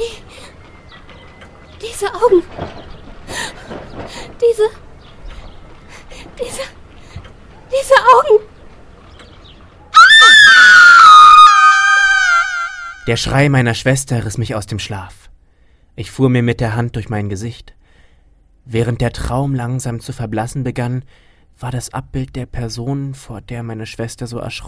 Diese Augen. Diese Augen. Der Schrei meiner Schwester riss mich aus dem Schlaf. Ich fuhr mir mit der Hand durch mein Gesicht. Während der Traum langsam zu verblassen begann, war das Abbild der Person, vor der meine Schwester so erschrocken